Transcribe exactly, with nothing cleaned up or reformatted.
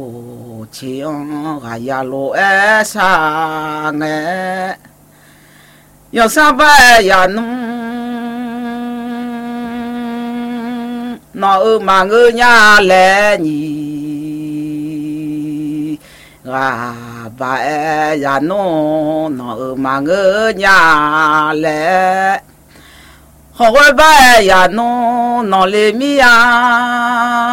chiang ya lo e sa ne yo sa ba ya nu no ma ngư nhà lệ nhì ga ba e ya nu no ma ngư nhà lệ họ ba e ya nu no le mi ya